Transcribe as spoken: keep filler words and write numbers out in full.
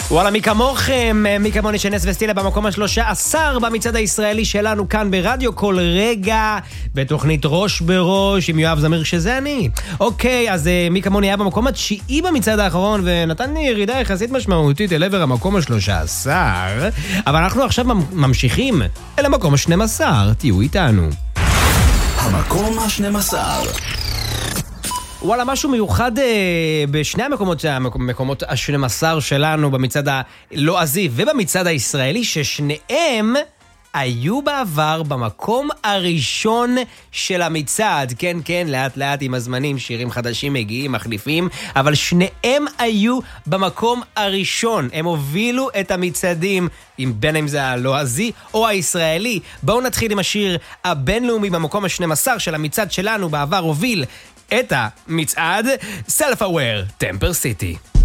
וואלה, מי כמוכם, מי כמוני שנס וסטילה במקום השלושה עשר במצעד הישראלי שלנו כאן ברדיו כל רגע, בתוכנית ראש בראש עם יואב זמיר שזה אני. אוקיי, אז מי כמוני היה במקום התשיעי במצעד האחרון ונתן לי ירידה יחסית משמעותית אל עבר המקום השלושה עשר, אבל אנחנו עכשיו ממשיכים אל המקום השנים עשר, תהיו איתנו. המקום השנים עשר. וואלה, משהו מיוחד אה, בשני המקומות, המקומות ה-שנים עשר שלנו, במצעד הלועזי ובמצעד הישראלי, ששניהם היו בעבר במקום הראשון של המצעד. כן, כן, לאט לאט עם הזמנים, שירים חדשים מגיעים, מחליפים, אבל שניהם היו במקום הראשון. הם הובילו את המצעדים, בין אם זה הלועזי או הישראלי. בואו נתחיל עם השיר הבינלאומי במקום ה-שנים עשר של המצעד שלנו, בעבר הוביל את המצעד, Self Aware, Temper City.